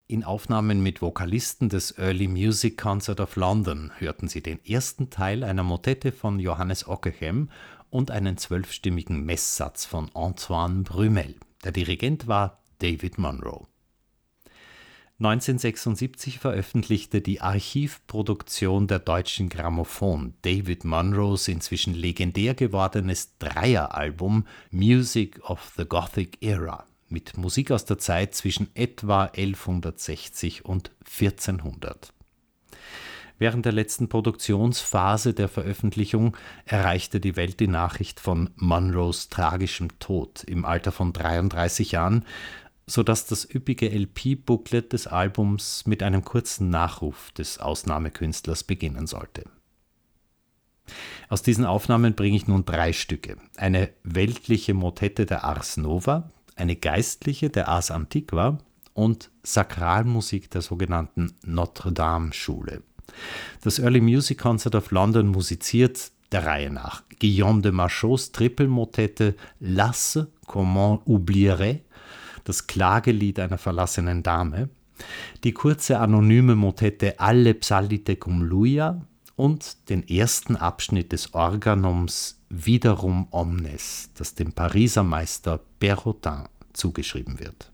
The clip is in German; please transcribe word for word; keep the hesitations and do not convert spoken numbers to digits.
In Aufnahmen mit Vokalisten des Early Music Concert of London hörten Sie den ersten Teil einer Motette von Johannes Ockeghem und einen zwölfstimmigen Messsatz von Antoine Brümel. Der Dirigent war David Munro. neunzehnhundertsechsundsiebzig veröffentlichte die Archivproduktion der Deutschen Grammophon David Munros inzwischen legendär gewordenes Dreieralbum Music of the Gothic Era mit Musik aus der Zeit zwischen etwa elfhundertsechzig und vierzehnhundert. Während der letzten Produktionsphase der Veröffentlichung erreichte die Welt die Nachricht von Munros tragischem Tod im Alter von dreiunddreißig Jahren, sodass das üppige L P-Booklet des Albums mit einem kurzen Nachruf des Ausnahmekünstlers beginnen sollte. Aus diesen Aufnahmen bringe ich nun drei Stücke. Eine weltliche Motette der Ars Nova, eine geistliche der Ars Antiqua und Sakralmusik der sogenannten Notre-Dame-Schule. Das Early Music Concert of London musiziert der Reihe nach Guillaume de Machaut's Trippelmotette Lasse, Comment oublierais, das Klagelied einer verlassenen Dame, die kurze anonyme Motette Alle psallite cum luia und den ersten Abschnitt des Organums Viderum omnes, das dem Pariser Meister Perrotin zugeschrieben wird.